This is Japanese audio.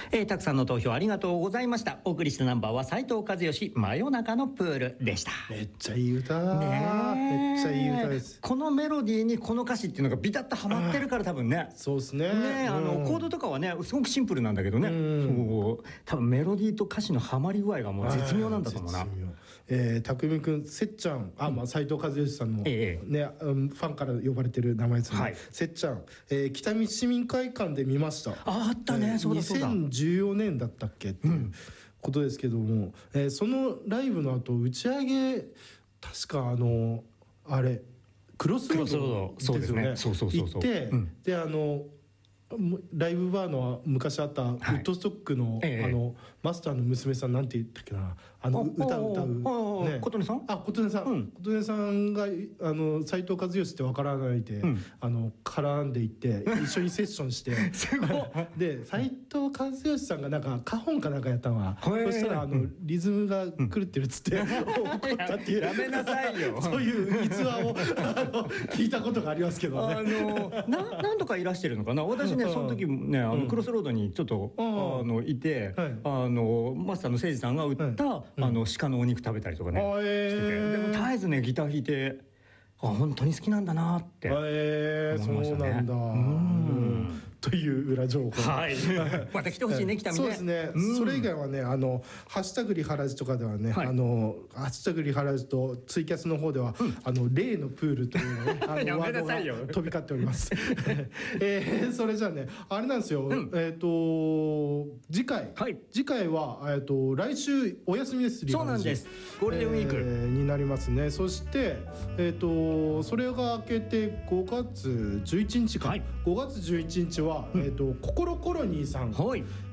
たくさんの投票ありがとうございました。お送りしたナンバーは斉藤和義、真夜中のプールでした。 めっちゃいい歌、めっちゃいい歌です。 このメロディーにこの歌詞っていうのがビタッとハマってるから多分ね。 そうですね。 コードとかはねすごくシンプルなんだけどね、そう多分メロディーと歌詞のハマり具合がもう絶妙なんだと思うな。 匠くん、せっちゃん、斉藤和義さんの、ねファンから呼ばれてる名前ですね。せっちゃん、北見市民会館で見ました。 あったね、そうだそうだ。 2014年だったっけっていうことですけども、そのライブの後打ち上げ、確かあれクロスロードですよね。行ってでライブバーの昔あったウッドストックのマスターの娘さん、なんて言ったっけな、歌う琴音さん、 琴音さんが斉藤和義って分からないで絡んでいって一緒にセッションしてで斉藤和義さんがなんかカホンかなんかやったのは、そしたらリズムが狂ってるっつって怒ったっていう、 やめなさいよそういう逸話を聞いたことがありますけどね。 何度かいらしてるのかな。私ねその時ねクロスロードにちょっといて、マスターの誠司さんが売った鹿のお肉食べたりとかねしてて、でも絶えずねギター弾いて、本当に好きなんだなって思いましたね。 そうなんだという裏情報。 また来てほしいね、北見ね。 そうですね。それ以外はね、ハッシュタグリハラジとかではね、ハッシュタグリハラジとツイキャスの方では例のプールというワードが飛び交っております。それじゃあね、あれなんですよ。次回は来週お休みです。 そうなんです。ゴールデンウィークになりますね。そしてそれが明けて5月11日か。5月11日はココロコロニーさん